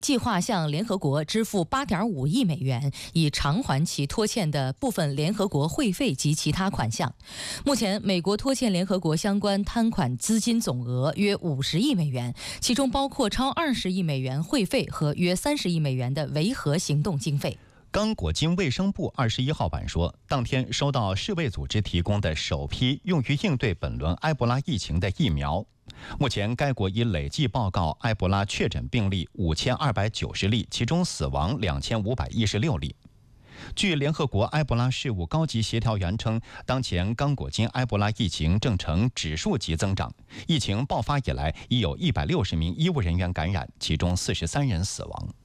计划向联合国支付8.5亿美元，以偿还其拖欠的部分联合国会费及其他款项。目前，美国拖欠联合国相关摊款资金总额约50亿美元，其中包括超20亿美元会费和约30亿美元的维和行动经费。 刚果金卫生部21号晚说，当天收到世卫组织提供的首批用于应对本轮埃博拉疫情的疫苗。目前，该国已累计报告埃博拉确诊病例5290例，其中死亡2516例。据联合国埃博拉事务高级协调员称，当前刚果金埃博拉疫情正呈指数级增长，疫情爆发以来已有160名医务人员感染，其中43人死亡。